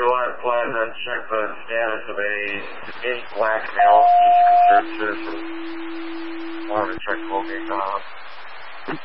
Light Plaza, check the status of any black male conservative. I want to check Colgate.